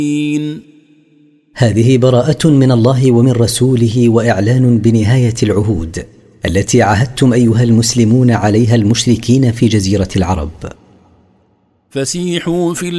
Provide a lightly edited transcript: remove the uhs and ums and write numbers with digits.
هذه براءة من الله ومن رسوله وإعلان بنهاية العهود التي عاهدتم أيها المسلمون عليها المشركين في جزيرة العرب. فسيحوا في